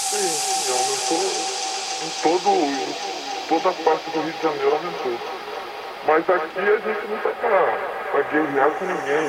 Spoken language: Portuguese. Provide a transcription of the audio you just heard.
Sim, aumentou em toda a parte do Rio de Janeiro aumentou. Mas aqui a gente não tá pra guerrear com ninguém.